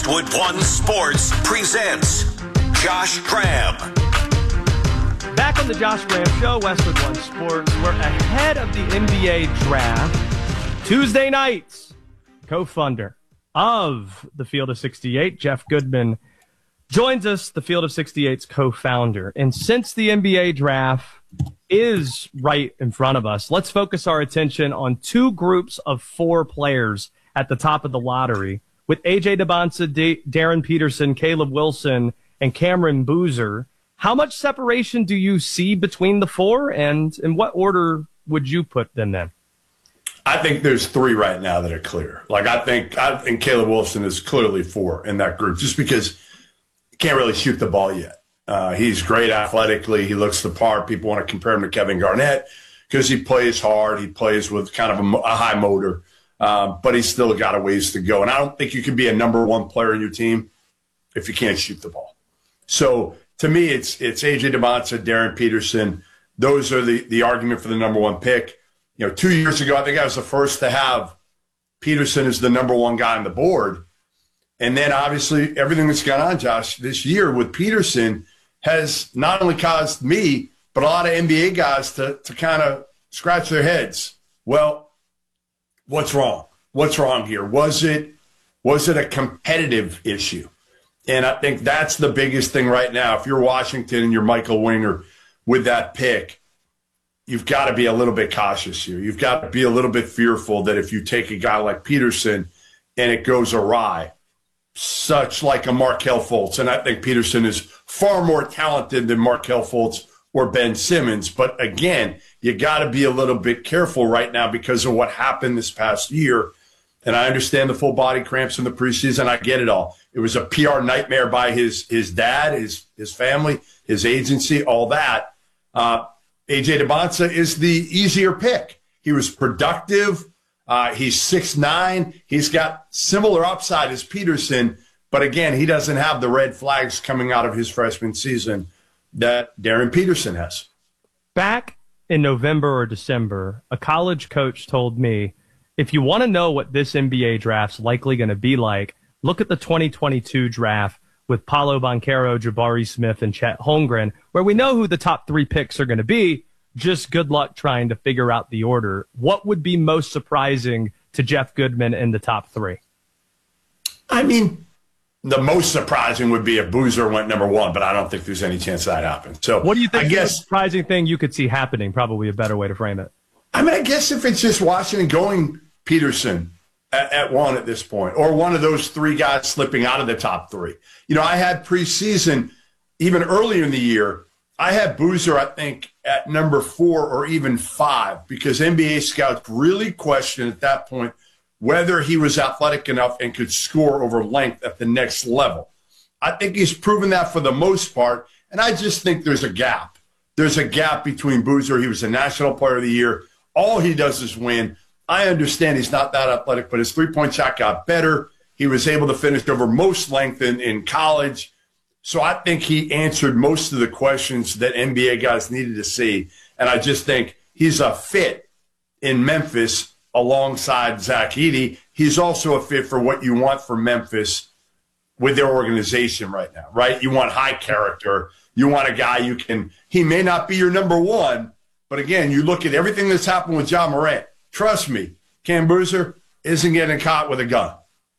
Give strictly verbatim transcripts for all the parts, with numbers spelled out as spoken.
Westwood One Sports presents Josh Graham. Back on the Josh Graham Show, Westwood One Sports. We're ahead of the N B A draft. Tuesday nights, co-funder of the Field of sixty-eight, Jeff Goodman, joins us, the Field of sixty-eight's co-founder. And since the N B A draft is right in front of us, let's focus our attention on two groups of four players at the top of the lottery, with A J Dybantsa, D- Darren Peterson, Caleb Wilson, and Cameron Boozer. How much separation do you see between the four, and in what order would you put them in? I think there's three right now that are clear. Like, I think I think Caleb Wilson is clearly four in that group, just because he can't really shoot the ball yet. Uh, he's great athletically. He looks the part. People want to compare him to Kevin Garnett because he plays hard. He plays with kind of a, a high motor, um, but he's still got a ways to go. And I don't think you can be a number one player in your team if you can't shoot the ball. So to me, it's it's A J Dybantsa, Darren Peterson. Those are the, the argument for the number one pick. You know, two years ago, I think I was the first to have Peterson as the number one guy on the board. And then, obviously, everything that's gone on, Josh, this year with Peterson has not only caused me, but a lot of N B A guys to, to kind of scratch their heads. Well, what's wrong? What's wrong here? Was it was it a competitive issue? And I think that's the biggest thing right now. If you're Washington and you're Michael Winger with that pick, you've got to be a little bit cautious here. You've got to be a little bit fearful that if you take a guy like Peterson and it goes awry, such like a Markelle Fultz, and I think Peterson is far more talented than Markelle Fultz or Ben Simmons. But again, you got to be a little bit careful right now because of what happened this past year. And I understand the full body cramps in the preseason. I get it all. It was a P R nightmare by his his dad, his his family, his agency, all that. Uh, A J Dybantsa is the easier pick. He was productive. Uh, he's six nine. He's got similar upside as Peterson. But again, he doesn't have the red flags coming out of his freshman season that Darren Peterson has. Back in November or December, a college coach told me, if you want to know what this N B A draft's likely going to be like, look at the twenty twenty-two draft with Paolo Banchero, Jabari Smith, and Chet Holmgren, where we know who the top three picks are going to be. Just good luck trying to figure out the order. What would be most surprising to Jeff Goodman in the top three? I mean, the most surprising would be if Boozer went number one, but I don't think there's any chance that happens. So what do you think I is guess, the surprising thing you could see happening? Probably a better way to frame it. I mean, I guess if it's just Washington going Peterson at, at one at this point, or one of those three guys slipping out of the top three. You know, I had preseason, even earlier in the year, I had Boozer, I think, at number four or even five, because N B A scouts really questioned at that point whether he was athletic enough and could score over length at the next level. I think he's proven that for the most part, and I just think there's a gap. There's a gap between Boozer. He was a National Player of the Year. All he does is win. I understand he's not that athletic, but his three-point shot got better. He was able to finish over most length in, in college. So I think he answered most of the questions that N B A guys needed to see. And I just think he's a fit in Memphis alongside Zach Edey. He's also a fit for what you want for Memphis with their organization right now, right? You want high character. You want a guy you can – he may not be your number one, but again, you look at everything that's happened with Ja Morant. Trust me, Cam Boozer isn't getting caught with a gun.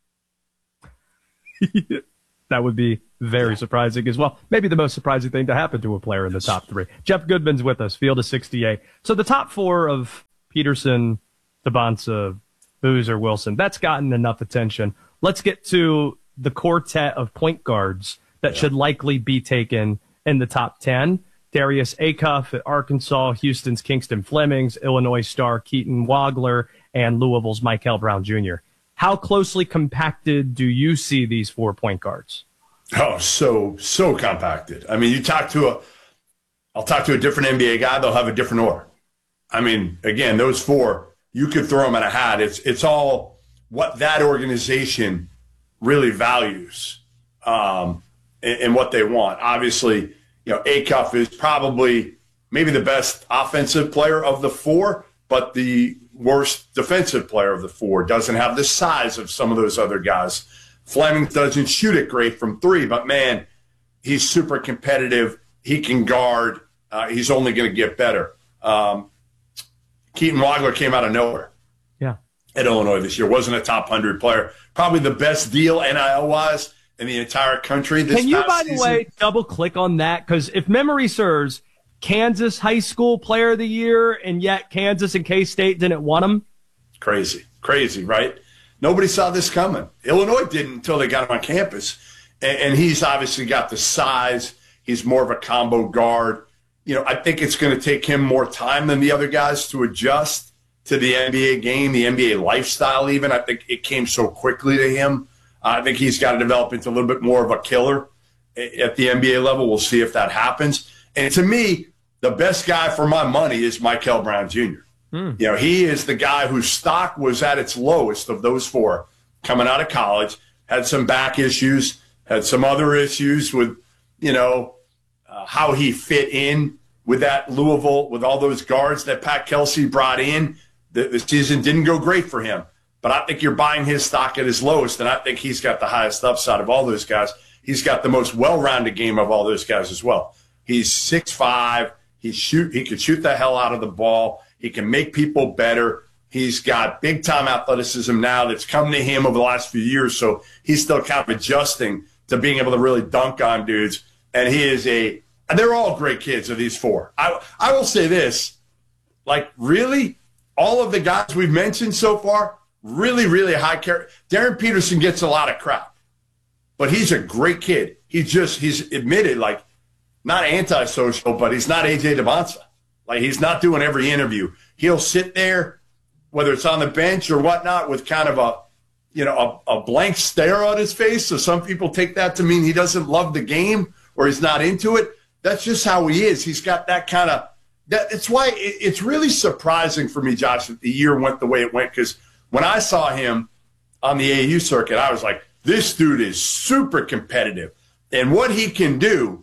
That would be very surprising as well. Maybe the most surprising thing to happen to a player in the top three. Jeff Goodman's with us, Field of sixty-eight. So the top four of Peterson, Dybantsa, Boozer, Wilson, that's gotten enough attention. Let's get to the quartet of point guards that yeah. should likely be taken in the top ten. Darius Acuff at Arkansas, Houston's Kingston Flemings, Illinois star Keaton Wagler, and Louisville's Michael Brown Junior How closely compacted do you see these four point guards? Oh, so, so compacted. I mean, you talk to a – I'll talk to a different N B A guy, they'll have a different order. I mean, again, those four, you could throw them in a hat. It's, it's all what that organization really values um, and, and what they want. Obviously, you know, Acuff is probably maybe the best offensive player of the four, but the worst defensive player of the four. Doesn't have the size of some of those other guys. Fleming doesn't shoot it great from three, but, man, he's super competitive. He can guard. Uh, he's only going to get better. Um, Keaton Wagler came out of nowhere. Yeah. At Illinois this year. Wasn't a top one hundred player. Probably the best deal N I L-wise in the entire country this Can you, past by the season. way, double-click on that? Because if memory serves, Kansas High School Player of the Year, and yet Kansas and K-State didn't want him? Crazy. Crazy, right? Nobody saw this coming. Illinois didn't until they got him on campus. And, and he's obviously got the size. He's more of a combo guard. You know, I think it's going to take him more time than the other guys to adjust to the N B A game, the N B A lifestyle even. I think it came so quickly to him. I think he's got to develop into a little bit more of a killer at the N B A level. We'll see if that happens. And to me, the best guy for my money is Michael Brown Junior Mm. You know, he is the guy whose stock was at its lowest of those four coming out of college, had some back issues, had some other issues with, you know, uh, how he fit in with that Louisville, with all those guards that Pat Kelsey brought in. The, the season didn't go great for him. But I think you're buying his stock at his lowest, and I think he's got the highest upside of all those guys. He's got the most well-rounded game of all those guys as well. He's six five. He shoot. He can shoot the hell out of the ball. He can make people better. He's got big-time athleticism now that's come to him over the last few years, so he's still kind of adjusting to being able to really dunk on dudes. And he is a – they're all great kids of these four. I, I will say this. Like, really, all of the guys we've mentioned so far – really, really high character. Darren Peterson gets a lot of crap, but he's a great kid. He just, he's admitted, like, not antisocial, but he's not A J Devonsa. Like, he's not doing every interview. He'll sit there, whether it's on the bench or whatnot, with kind of a, you know, a, a blank stare on his face. So some people take that to mean he doesn't love the game or he's not into it. That's just how he is. He's got that kind of, that. It's why it, it's really surprising for me, Josh, that the year went the way it went, because when I saw him on the A A U circuit, I was like, this dude is super competitive. And what he can do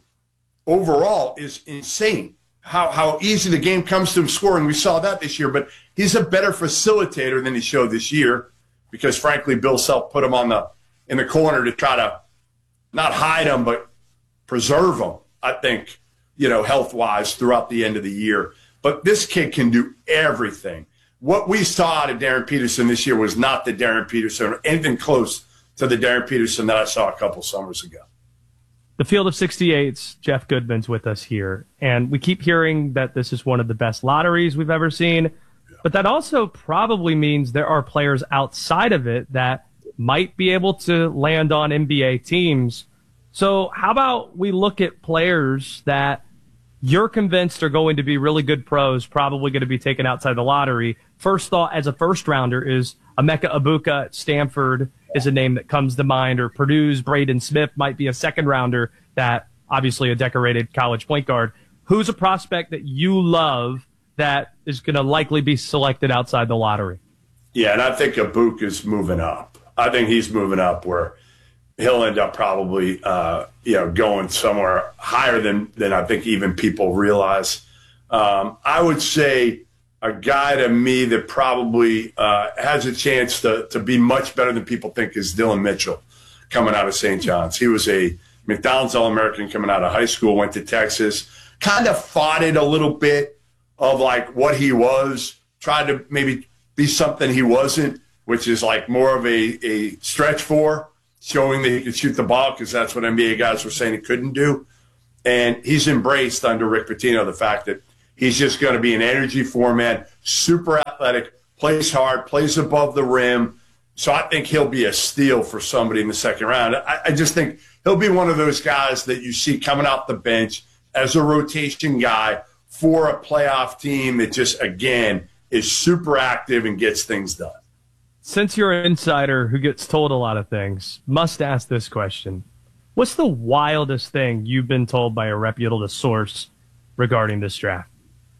overall is insane. How how easy the game comes to him scoring. We saw that this year, but he's a better facilitator than he showed this year because, frankly, Bill Self put him on the in the corner to try to not hide him, but preserve him, I think, you know, health-wise throughout the end of the year. But this kid can do everything. What we saw out of Darren Peterson this year was not the Darren Peterson or anything close to the Darren Peterson that I saw a couple summers ago. The Field of sixty-eights, Jeff Goodman's with us here. And we keep hearing that this is one of the best lotteries we've ever seen. Yeah. But that also probably means there are players outside of it that might be able to land on N B A teams. So how about we look at players that you're convinced are going to be really good pros, probably going to be taken outside the lottery. First thought as a first rounder is Emeka Egbuka at Stanford is a name that comes to mind, or Purdue's Braden Smith might be a second rounder that obviously a decorated college point guard. Who's a prospect that you love that is going to likely be selected outside the lottery? Yeah, and I think Egbuka is moving up. I think he's moving up where he'll end up probably, uh, you know, going somewhere higher than, than I think even people realize. Um, I would say a guy to me that probably uh, has a chance to, to be much better than people think is Dylan Mitchell coming out of Saint John's. He was a McDonald's All-American coming out of high school, went to Texas, kind of fought it a little bit of like what he was, tried to maybe be something he wasn't, which is like more of a, a stretch four, showing that he could shoot the ball because that's what N B A guys were saying he couldn't do. And he's embraced under Rick Pitino the fact that he's just going to be an energy format, super athletic, plays hard, plays above the rim. So I think he'll be a steal for somebody in the second round. I, I just think he'll be one of those guys that you see coming off the bench as a rotation guy for a playoff team that just, again, is super active and gets things done. Since you're an insider who gets told a lot of things, must ask this question. What's the wildest thing you've been told by a reputable source regarding this draft?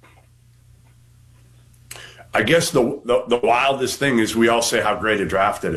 I guess the, the the wildest thing is we all say how great a draft it is.